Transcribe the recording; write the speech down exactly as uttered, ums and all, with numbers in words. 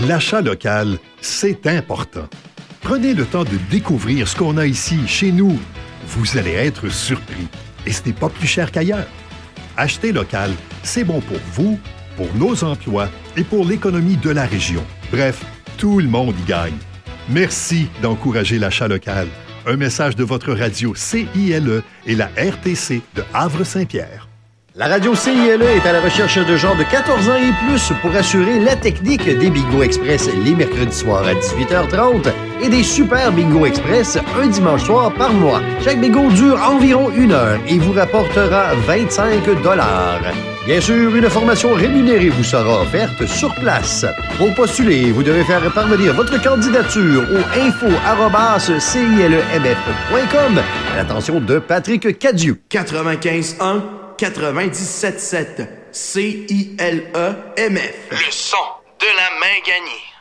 L'achat local, c'est important. Prenez le temps de découvrir ce qu'on a ici, chez nous. Vous allez être surpris. Et ce n'est pas plus cher qu'ailleurs. Acheter local, c'est bon pour vous, pour nos emplois et pour l'économie de la région. Bref, tout le monde y gagne. Merci d'encourager l'achat local. Un message de votre radio C I L E et la R T C de Havre-Saint-Pierre. La radio C I L E est à la recherche de gens de quatorze ans et plus pour assurer la technique des Bingo Express les mercredis soirs à dix-huit heures trente et des Super Bingo Express un dimanche soir par mois. Chaque bingo dure environ une heure et vous rapportera vingt-cinq dollars. Bien sûr, une formation rémunérée vous sera offerte sur place. Pour postuler, vous devez faire parvenir votre candidature au info arobase c i l e m f point com à l'attention de Patrick Cadieux. quatre-vingt-quinze un quatre-vingt-dix-sept sept C I L E M F. Le son de la main gagnée.